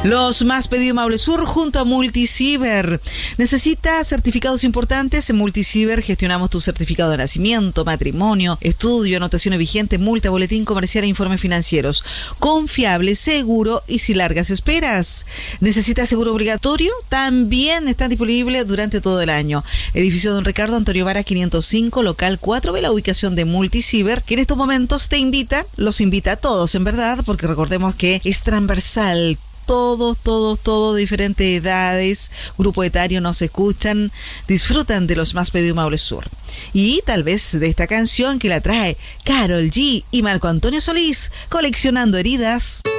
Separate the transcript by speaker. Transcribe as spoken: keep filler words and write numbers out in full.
Speaker 1: Los más pedidos Maule Sur junto a Multiciber. ¿Necesitas certificados importantes? En Multiciber gestionamos tu certificado de nacimiento, matrimonio, estudio, anotaciones vigentes, multa, boletín comercial e informes financieros. Confiable, seguro y sin largas esperas. ¿Necesitas seguro obligatorio? También está disponible durante todo el año. Edificio Don Ricardo Antonio Vara quinientos cinco, local cuatro, ve la ubicación de Multiciber, que en estos momentos te invita, los invita a todos en verdad, porque recordemos que es transversal. Todos, todos, todos, de diferentes edades, grupo etario nos escuchan, disfrutan de los más pedidos Maule Sur. Y tal vez de esta canción que la trae Karol G y Marco Antonio Solís, Coleccionando Heridas.